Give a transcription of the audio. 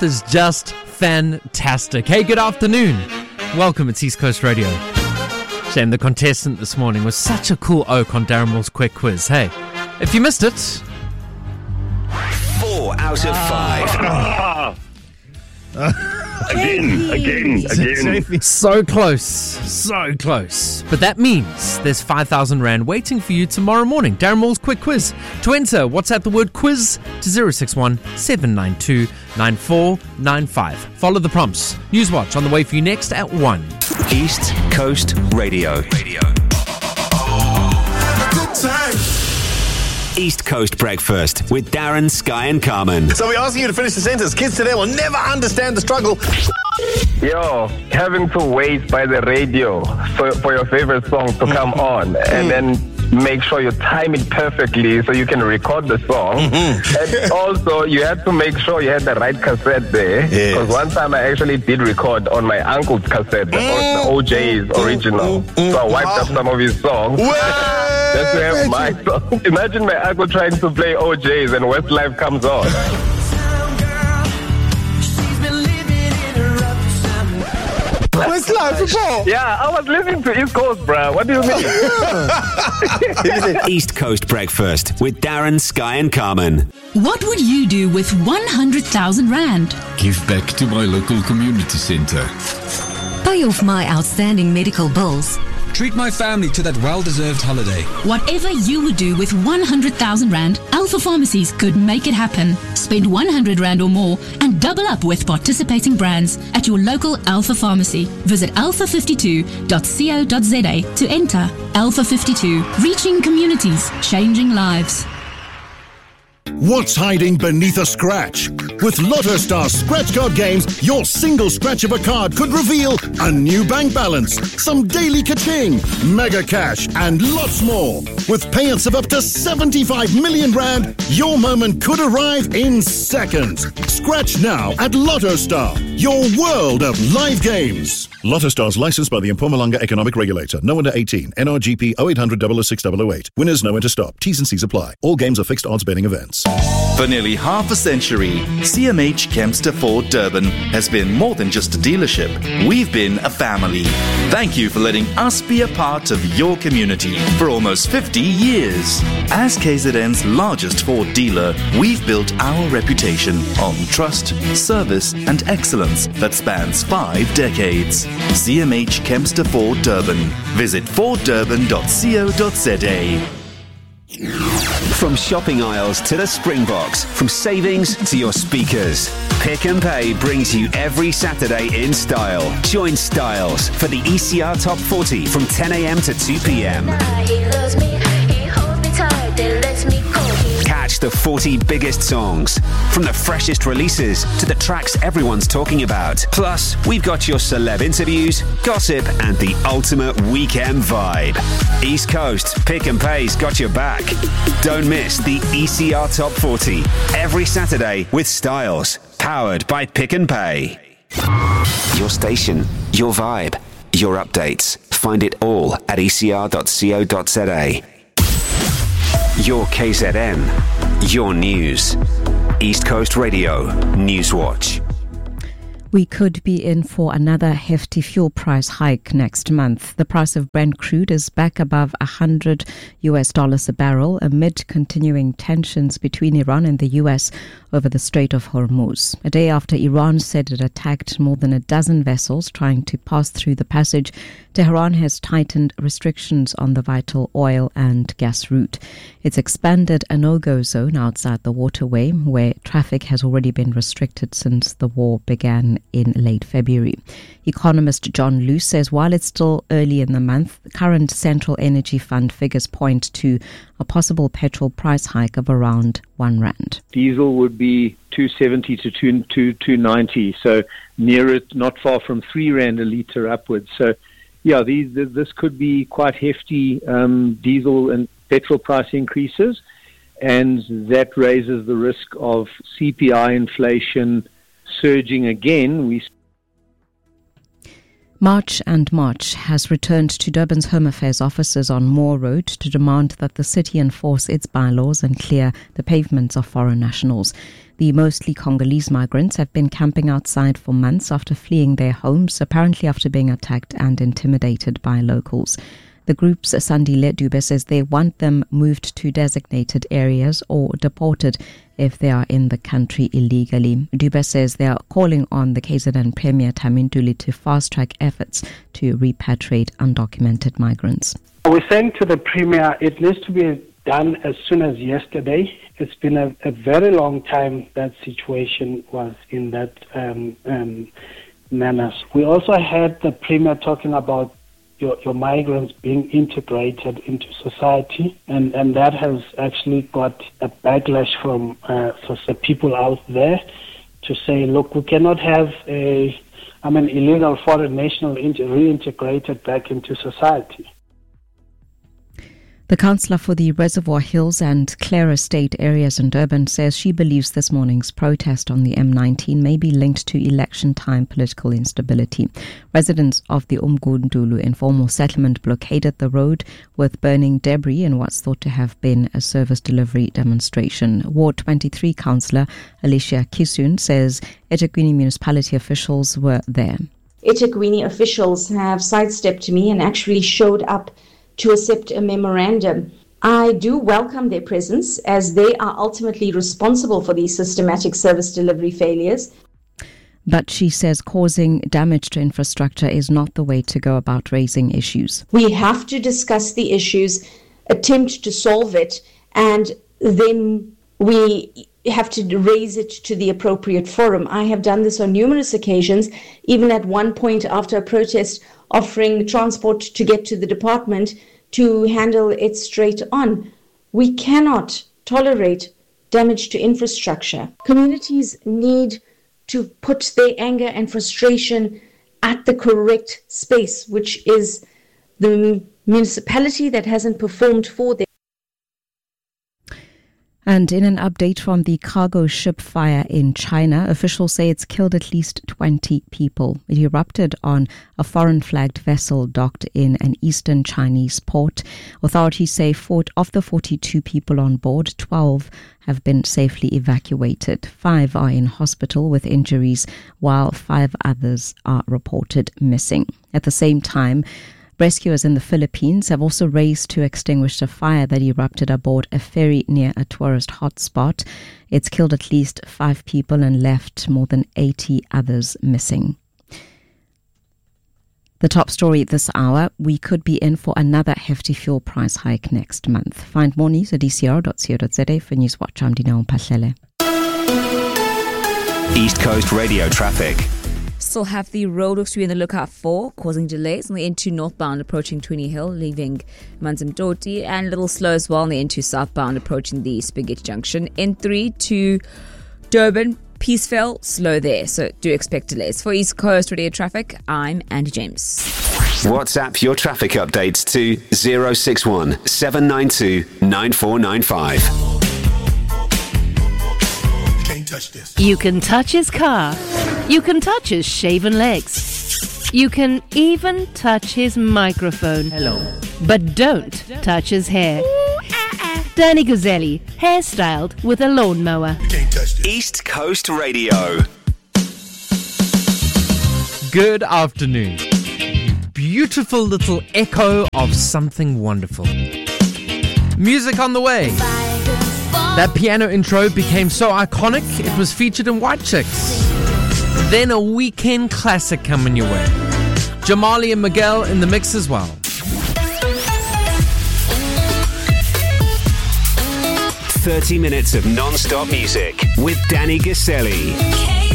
is just fantastic. Hey, good afternoon. Welcome, it's East Coast Radio. Shame the contestant this morning was such a cool oak on Darren Moore's quick quiz. Hey, if you missed it... 4 out of 5. Again. So close. But that means there's 5,000 Rand waiting for you tomorrow morning. Darren Moore's quick quiz. To enter, WhatsApp the word quiz to 061 792 9495. Follow the prompts. Newswatch on the way for you next at 1. East Coast Radio. Good time. East Coast Breakfast with Darren, Sky and Carmen. So we're asking you to finish the sentence. Kids today will never understand the struggle. Yo, having to wait by the radio for your favorite song to come on and then make sure you time it perfectly so you can record the song. And also, you had to make sure you had the right cassette there. Because one time I actually did record on my uncle's cassette, the OJ's original. So I wiped up some of his songs. Just to have my song. Imagine my uncle trying to play OJ's and Westlife comes on. Westlife football. Yeah, I was listening to East Coast, bruh. What do you mean? East Coast Breakfast with Darren, Sky and Carmen. What would you do with 100,000 Rand? Give back to my local community centre. Pay off my outstanding medical bills. Treat my family to that well-deserved holiday. Whatever you would do with 100,000 Rand, Alpha Pharmacies could make it happen. Spend 100 Rand or more and double up with participating brands at your local Alpha Pharmacy. Visit alpha52.co.za to enter. Alpha 52, reaching communities, changing lives. What's hiding beneath a scratch? With Lotto Star Scratch Card games, your single scratch of a card could reveal a new bank balance, some daily ka-ching, mega cash, and lots more. With payouts of up to 75 million Rand, your moment could arrive in seconds. Scratch now at Lotto Star, your world of live games. Lotto Star's licensed by the Mpumalanga Economic Regulator. No under 18. NRGP 0800 006 008. Winners know when to stop. T's and C's apply. All games are fixed odds betting events. For nearly half a century, CMH Kempster Ford Durban has been more than just a dealership. We've been a family. Thank you for letting us be a part of your community for almost 50 years. As KZN's largest Ford dealer, we've built our reputation on trust, service, and excellence that spans 5 decades. CMH Kempster Ford Durban. Visit forddurban.co.za. From shopping aisles to the Springboks, from savings to your speakers, Pick and Pay brings you every Saturday in style. Join Styles for the ECR Top 40 from 10 a.m. to 2 p.m. Catch the 40 biggest songs, from the freshest releases to the tracks everyone's talking about. Plus, we've got your celeb interviews, gossip, and the ultimate weekend vibe. East Coast Pick and Pay's got your back. Don't miss the ECR Top 40 every Saturday with Styles, powered by Pick and Pay. Your station, your vibe, your updates. Find it all at ecr.co.za. Your KZN, your news. East Coast Radio Newswatch. We could be in for another hefty fuel price hike next month. The price of Brent crude is back above $100 a barrel amid continuing tensions between Iran and the US over the Strait of Hormuz. A day after Iran said it attacked more than a dozen vessels trying to pass through the passage, Tehran has tightened restrictions on the vital oil and gas route. It's expanded a no-go zone outside the waterway, where traffic has already been restricted since the war began in late February. Economist John Luce says while it's still early in the month, the current Central Energy Fund figures point to a possible petrol price hike of around R1. Diesel would be 270 to 290, so near it, not far from R3 a litre upwards. So, yeah, this could be quite hefty diesel and petrol price increases, and that raises the risk of CPI inflation surging again. March and March has returned to Durban's Home Affairs offices on Moore Road to demand that the city enforce its bylaws and clear the pavements of foreign nationals. The mostly Congolese migrants have been camping outside for months after fleeing their homes, apparently after being attacked and intimidated by locals. The group's Sandile Dube says they want them moved to designated areas or deported if they are in the country illegally. Dube says they are calling on the KZN Premier Taminduli to fast-track efforts to repatriate undocumented migrants. We're saying to the Premier it needs to be done as soon as yesterday. It's been a very long time that situation was in that manner. We also had the Premier talking about your migrants being integrated into society, and that has actually got a backlash from the people out there to say, look, we cannot have an illegal foreign national reintegrated back into society. The councillor for the Reservoir Hills and Clare Estate areas in Durban says she believes this morning's protest on the M19 may be linked to election time political instability. Residents of the Umgundulu informal settlement blockaded the road with burning debris in what's thought to have been a service delivery demonstration. Ward 23 councillor Alicia Kisun says eThekwini municipality officials were there. eThekwini officials have sidestepped me and actually showed up to accept a memorandum. I do welcome their presence as they are ultimately responsible for these systematic service delivery failures. But she says causing damage to infrastructure is not the way to go about raising issues. We have to discuss the issues, attempt to solve it, and then we have to raise it to the appropriate forum. I have done this on numerous occasions, even at one point after a protest, offering transport to get to the department to handle it straight on. We cannot tolerate damage to infrastructure. Communities need to put their anger and frustration at the correct space, which is the municipality that hasn't performed for them. And in an update from the cargo ship fire in China, officials say it's killed at least 20 people. It erupted on a foreign-flagged vessel docked in an eastern Chinese port. Authorities say of the 42 people on board, 12 have been safely evacuated. 5 are in hospital with injuries, while 5 others are reported missing. At the same time, rescuers in the Philippines have also raced to extinguish a fire that erupted aboard a ferry near a tourist hotspot. It's killed at least 5 people and left more than 80 others missing. The top story this hour, we could be in for another hefty fuel price hike next month. Find more news at ecr.co.za. For Newswatch, I'm Dineo Mpahlele. East Coast Radio traffic. Still have the roadworks to be on the lookout for, causing delays on the N2 northbound approaching Twini Hill, leaving Manzimtoti, and a little slow as well on the N2 southbound approaching the Spaghetti Junction. N3 to Durban, Peaceville, slow there, so do expect delays. For East Coast Radio traffic, I'm Andy James. WhatsApp your traffic updates to 061 792 9495. You can touch his car. You can touch his shaven legs. You can even touch his microphone. Hello. But don't touch his hair. Danny Guzzelli, hairstyled with a lawnmower. East Coast Radio. Good afternoon. Beautiful little echo of something wonderful. Music on the way. That piano intro became so iconic, it was featured in White Chicks. Then a weekend classic coming your way. Jamali and Miguel in the mix as well. 30 minutes of non-stop music with Danny Guzzelli.